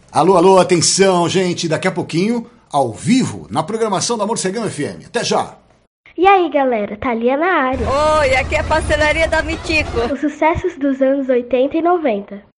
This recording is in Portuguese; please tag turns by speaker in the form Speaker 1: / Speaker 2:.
Speaker 1: Alô, alô, atenção, gente. Daqui a pouquinho, ao vivo, na programação da Morcegão FM. Até já!
Speaker 2: E aí, galera, Thalia na área.
Speaker 3: Oi, aqui é a pastelaria da Mitico.
Speaker 2: Os sucessos dos anos 80 e 90.